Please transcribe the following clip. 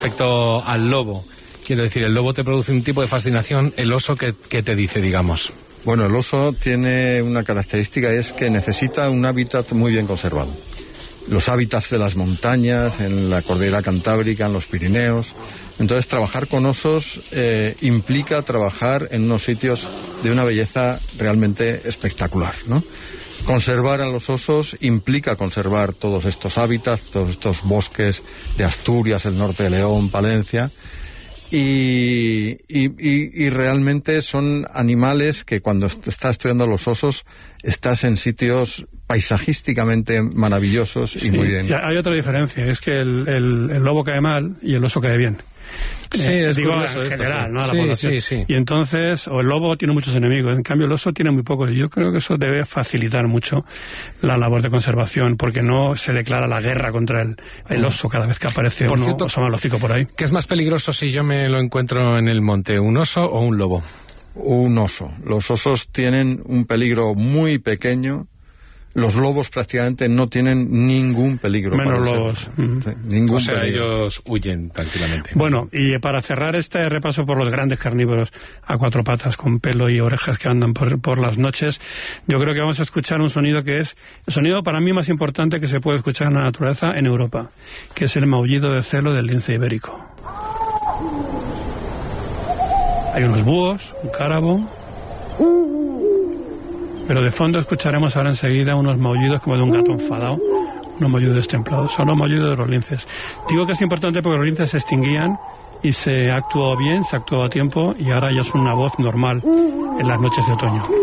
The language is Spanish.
Respecto al lobo, quiero decir, el lobo te produce un tipo de fascinación, el oso, ¿qué te dice, digamos? Bueno, el oso tiene una característica, y es que necesita un hábitat muy bien conservado. Los hábitats de las montañas, en la cordillera cantábrica, en los Pirineos. Entonces, trabajar con osos implica trabajar en unos sitios de una belleza realmente espectacular, ¿no? Conservar a los osos implica conservar todos estos hábitats, todos estos bosques de Asturias, el norte de León, Palencia, y realmente son animales que cuando estás estudiando a los osos estás en sitios paisajísticamente maravillosos y muy bien. Y hay otra diferencia, es que el lobo cae mal y el oso cae bien. Sí, es digo, curioso en esto, general, sí. ¿no? La población. Sí. Y entonces, o el lobo tiene muchos enemigos, en cambio el oso tiene muy pocos. Y yo creo que eso debe facilitar mucho la labor de conservación, porque no se declara la guerra contra el oso cada vez que aparece por uno cierto, oso malocico por ahí. ¿Qué es más peligroso si yo me lo encuentro en el monte, un oso o un lobo? Un oso. Los osos tienen un peligro muy pequeño. Los lobos prácticamente no tienen ningún peligro. Menos lobos. Sí, ningún o sea, peligro. ellos huyen tranquilamente. Bueno, y para cerrar este repaso por los grandes carnívoros a cuatro patas con pelo y orejas que andan por las noches, yo creo que vamos a escuchar un sonido que es el sonido para mí más importante que se puede escuchar en la naturaleza en Europa, que es el maullido de celo del lince ibérico. Hay unos búhos, un cárabo, pero de fondo escucharemos ahora enseguida unos maullidos como de un gato enfadado, unos maullidos destemplados. Son los maullidos de los linces. Digo que es importante porque los linces se extinguían y se actuó bien, se actuó a tiempo, y ahora ya es una voz normal en las noches de otoño.